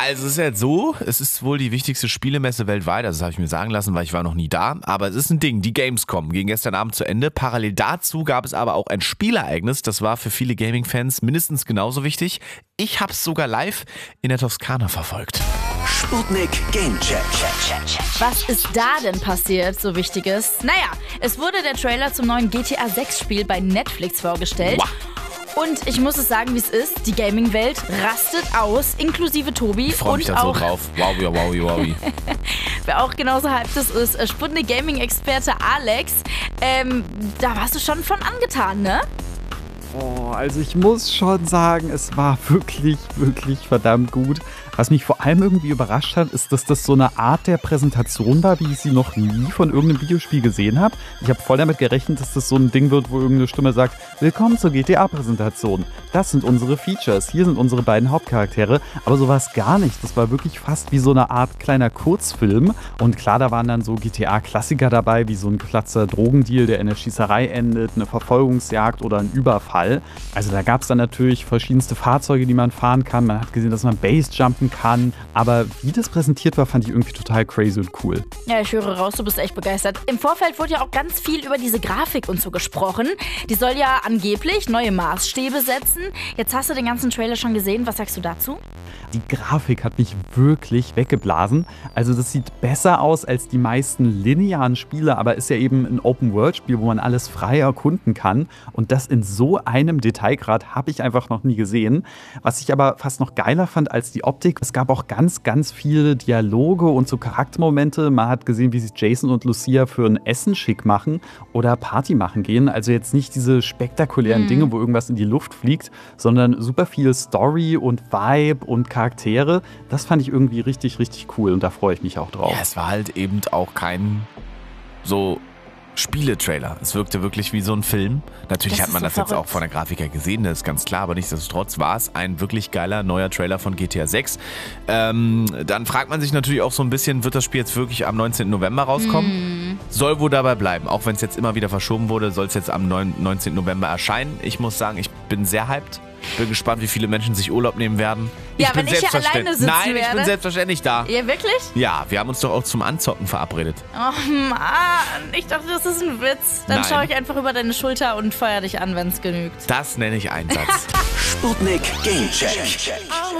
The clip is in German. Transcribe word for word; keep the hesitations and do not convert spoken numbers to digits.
Also es ist jetzt so, es ist wohl die wichtigste Spielemesse weltweit, also das habe ich mir sagen lassen, weil ich war noch nie da, aber es ist ein Ding, die Gamescom ging gestern Abend zu Ende. Parallel dazu gab es aber auch ein Spielereignis, das war für viele Gaming-Fans mindestens genauso wichtig. Ich habe es sogar live in der Toskana verfolgt. Sputnik Gamecheck. Was ist da denn passiert, so Wichtiges? Naja, es wurde der Trailer zum neuen G T A sechs Spiel bei Netflix vorgestellt. Wow. Und ich muss es sagen, wie es ist, die Gaming-Welt rastet aus, inklusive Tobi. Ich freue mich und da so auch, drauf. Wow, wow, wow, wow. wer auch genauso hyped ist, ist Sputnik Gaming-Experte Alex. Ähm, da warst du schon von angetan, ne? Oh, also ich muss schon sagen, es war wirklich, wirklich verdammt gut. Was mich vor allem irgendwie überrascht hat, ist, dass das so eine Art der Präsentation war, wie ich sie noch nie von irgendeinem Videospiel gesehen habe. Ich habe voll damit gerechnet, dass das so ein Ding wird, wo irgendeine Stimme sagt, willkommen zur G T A-Präsentation. Das sind unsere Features, hier sind unsere beiden Hauptcharaktere. Aber so war es gar nicht. Das war wirklich fast wie so eine Art kleiner Kurzfilm. Und klar, da waren dann so G T A-Klassiker dabei, wie so ein platzer Drogendeal, der in der Schießerei endet, eine Verfolgungsjagd oder ein Überfall. Also da gab es dann natürlich verschiedenste Fahrzeuge, die man fahren kann. Man hat gesehen, dass man Basejumpen kann. Aber wie das präsentiert war, fand ich irgendwie total crazy und cool. Ja, ich höre raus, du bist echt begeistert. Im Vorfeld wurde ja auch ganz viel über diese Grafik und so gesprochen. Die soll ja angeblich neue Maßstäbe setzen. Jetzt hast du den ganzen Trailer schon gesehen. Was sagst du dazu? Die Grafik hat mich wirklich weggeblasen. Also das sieht besser aus als die meisten linearen Spiele, aber ist ja eben ein Open-World-Spiel, wo man alles frei erkunden kann. Und das in so einem Detailgrad habe ich einfach noch nie gesehen. Was ich aber fast noch geiler fand als die Optik, es gab auch ganz, ganz viele Dialoge und so Charaktermomente. Man hat gesehen, wie sich Jason und Lucia für ein Essen schick machen oder Party machen gehen. Also jetzt nicht diese spektakulären mhm. Dinge, wo irgendwas in die Luft fliegt, sondern super viel Story und Vibe und Charaktere. Das fand ich irgendwie richtig, richtig cool und da freue ich mich auch drauf. Ja, es war halt eben auch kein so Spieletrailer. Es wirkte wirklich wie so ein Film. Natürlich Das hat man ist das so jetzt verrückt. auch von der Grafik her gesehen, das ist ganz klar, aber nichtsdestotrotz war es ein wirklich geiler neuer Trailer von G T A sechs. Ähm, dann fragt man sich natürlich auch so ein bisschen, wird das Spiel jetzt wirklich am neunzehnten November rauskommen? Mm. Soll wohl dabei bleiben. Auch wenn es jetzt immer wieder verschoben wurde, soll es jetzt am neunzehnten November erscheinen. Ich muss sagen, ich bin sehr hyped. Bin gespannt, wie viele Menschen sich Urlaub nehmen werden. Ja, ich bin wenn ich hier alleine sitzen Nein, ich bin werde. selbstverständlich da. Ja, wirklich? Ja, wir haben uns doch auch zum Anzocken verabredet. Oh Mann, ich dachte, das ist ein Witz. Dann Nein. schaue ich einfach über deine Schulter und feuer dich an, wenn es genügt. Das nenne ich Einsatz. Sputnik Gamecheck.